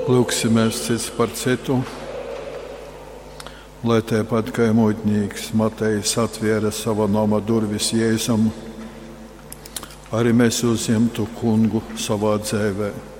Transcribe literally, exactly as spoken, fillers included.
Lūksimies cits par citu, lai tāpat kā muitnieks Matejs atviera sava nama durvis Jēzum, arī mēs uzņemtu kungu savā dzīvē.